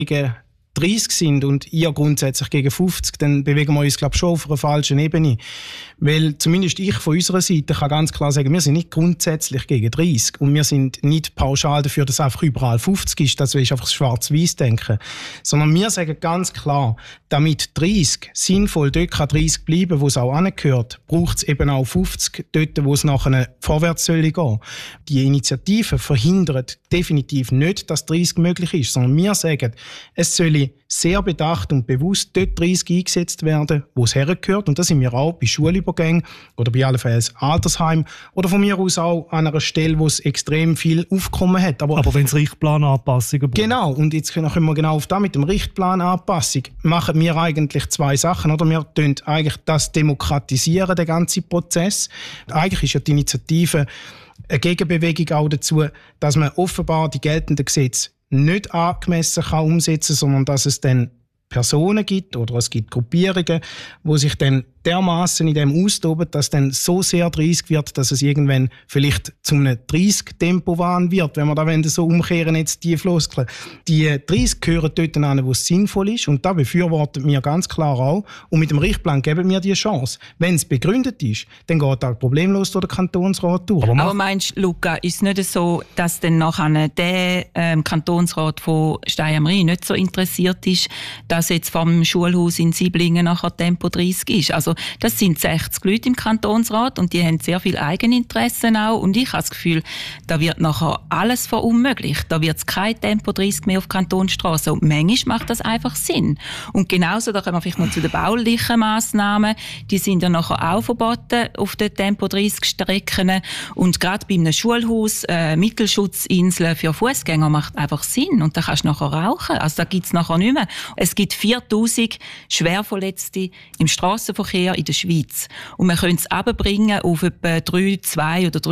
30 sind und ihr grundsätzlich gegen 50, dann bewegen wir uns, glaube ich, schon auf einer falschen Ebene. Weil zumindest ich von unserer Seite kann ganz klar sagen, wir sind nicht grundsätzlich gegen 30 und wir sind nicht pauschal dafür, dass einfach überall 50 ist, das ist einfach schwarz-weiß denken. Sondern wir sagen ganz klar, damit 30 sinnvoll dort kann 30 bleiben, wo es auch angehört, braucht es eben auch 50 dort, wo es nachher vorwärts soll gehen. Die Initiative verhindert definitiv nicht, dass 30 möglich ist, sondern wir sagen, es soll sehr bedacht und bewusst dort 30 eingesetzt werden, wo es hergehört. Und das sind wir auch bei Schulübergängen oder bei allenfalls Altersheim oder von mir aus auch an einer Stelle, wo es extrem viel Aufkommen hat. Aber wenn es Richtplananpassungen braucht. Genau, und jetzt kommen wir genau auf das mit dem Richtplananpassung. Machen wir eigentlich zwei Sachen, oder? Wir tun eigentlich das demokratisieren, den ganzen Prozess. Eigentlich ist ja die Initiative eine Gegenbewegung auch dazu, dass man offenbar die geltenden Gesetze nicht angemessen kann umsetzen, sondern dass es dann Personen gibt oder es gibt Gruppierungen, die sich dann dermaßen in dem austoben, dass dann so sehr 30 wird, dass es irgendwann vielleicht zu einem 30-Tempo-Wahn wird, wenn wir da so umkehren, jetzt die Floskeln. Die 30 gehören dort an, wo es sinnvoll ist und da befürworten wir ganz klar auch und mit dem Richtplan geben wir die Chance. Wenn es begründet ist, dann geht das problemlos durch den Kantonsrat durch. Aber meinst du, Luca, ist es nicht so, dass dann nachher der Kantonsrat von Steyr am Rhein nicht so interessiert ist, dass jetzt vom Schulhaus in Sieblingen nachher Tempo 30 ist? Also das sind 60 Leute im Kantonsrat und die haben sehr viel Eigeninteressen auch und ich habe das Gefühl, da wird nachher alles verunmöglicht. Da wird es kein Tempo 30 mehr auf Kantonsstrasse und manchmal macht das einfach Sinn. Und genauso, da kommen wir vielleicht noch zu den baulichen Massnahmen, die sind ja nachher auch verboten auf den Tempo 30 Strecken und gerade bei einem Schulhaus Mittelschutzinseln für Fußgänger macht einfach Sinn und da kannst du nachher rauchen. Also da gibt es nachher nicht mehr. Es gibt 4000 Schwerverletzte im Strassenverkehr in der Schweiz. Und man könnte es runterbringen auf etwa 3.200 oder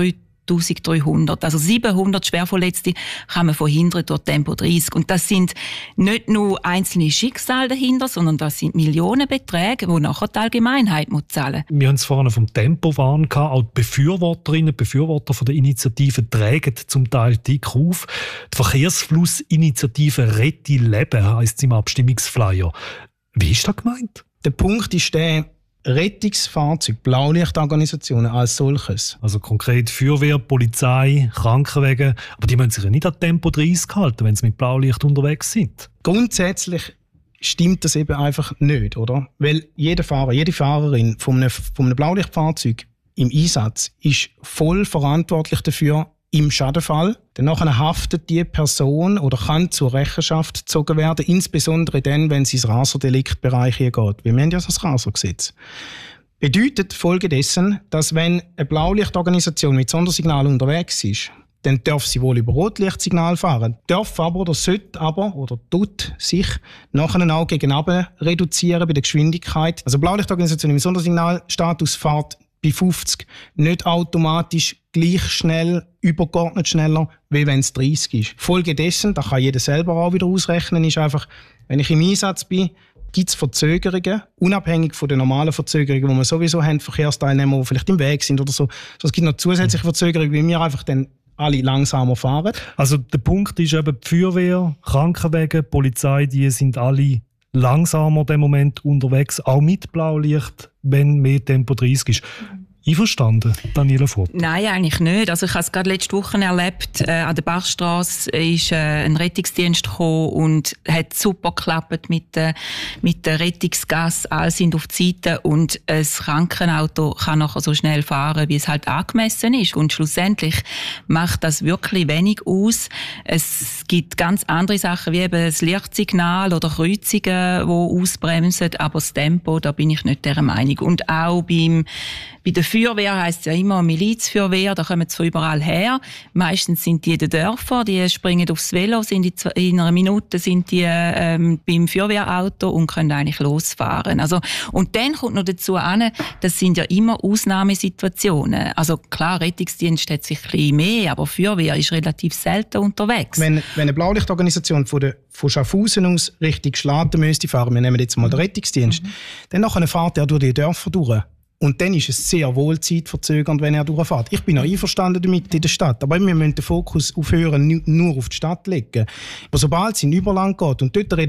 3.300. Also 700 Schwerverletzte kann man verhindern durch Tempo 30. Und das sind nicht nur einzelne Schicksale dahinter, sondern das sind Millionenbeträge, die nachher die Allgemeinheit zahlen muss. Wir haben es vorhin vom Tempo-Wahn gehabt. Auch die Befürworterinnen und Befürworter von der Initiative tragen zum Teil dick auf. Die Verkehrsflussinitiative «Rette Leben» heisst es im Abstimmungsflyer. Wie ist das gemeint? Der Punkt ist der, Rettungsfahrzeuge, Blaulichtorganisationen als solches. Also konkret Feuerwehr, Polizei, Krankenwagen. Aber die müssen sich ja nicht an Tempo 30 halten, wenn sie mit Blaulicht unterwegs sind. Grundsätzlich stimmt das eben einfach nicht, oder? Weil jeder Fahrer, jede Fahrerin von einem Blaulichtfahrzeug im Einsatz ist voll verantwortlich dafür, im Schadenfall. Danach haftet die Person oder kann zur Rechenschaft gezogen werden, insbesondere dann, wenn es ins Raserdeliktbereich geht. Wir haben ja das Rasergesetz. Bedeutet folgedessen, dass wenn eine Blaulichtorganisation mit Sondersignal unterwegs ist, dann darf sie wohl über Rotlichtsignal fahren, darf aber oder sollte aber oder tut sich nachher auch gegen runter reduzieren bei der Geschwindigkeit. Also Blaulichtorganisation im Sondersignalstatus fährt bei 50 nicht automatisch gleich schnell, übergeordnet schneller, wie wenn es 30 ist. Folgedessen, da kann jeder selber auch wieder ausrechnen, ist einfach, wenn ich im Einsatz bin, gibt es Verzögerungen, unabhängig von den normalen Verzögerungen, die wir sowieso haben, Verkehrsteilnehmer, die vielleicht im Weg sind oder so. Es gibt noch zusätzliche Verzögerungen, wie wir einfach dann alle langsamer fahren. Also der Punkt ist eben, die Feuerwehr, Krankenwagen, Polizei, die sind alle langsamer in dem Moment unterwegs, auch mit Blaulicht, wenn mehr Tempo 30 ist. Einverstanden, Daniela Vogt? Nein, eigentlich nicht. Also ich habe es gerade letzte Woche erlebt. An der Bachstrasse ist ein Rettungsdienst gekommen und hat super geklappt mit der Rettungsgas. Alle sind auf die Seite und ein Krankenauto kann nachher so schnell fahren, wie es halt angemessen ist. Und schlussendlich macht das wirklich wenig aus. Es gibt ganz andere Sachen, wie eben das Lichtsignal oder Kreuzungen, die ausbremsen. Aber das Tempo, da bin ich nicht dieser Meinung. Und auch bei der Feuerwehr heisst es ja immer Milizfeuerwehr, da kommen sie von überall her. Meistens sind die in den Dörfern, die springen aufs Velo, in einer Minute sind die beim Feuerwehrauto und können eigentlich losfahren. Also, und dann kommt noch dazu an, das sind ja immer Ausnahmesituationen. Also klar, Rettungsdienst hat sich ein bisschen mehr, aber Feuerwehr ist relativ selten unterwegs. Wenn eine Blaulichtorganisation von Schaffhausen aus Richtung Schlatten müsste fahren, wir nehmen jetzt mal den Rettungsdienst, dann nachher fährt er durch die Dörfer durch. Und dann ist es sehr wohl zeitverzögernd, wenn er durchfährt. Ich bin auch einverstanden damit in der Stadt, aber wir müssen den Fokus aufhören, nur auf die Stadt legen. Aber sobald es in Überland geht, und dort reden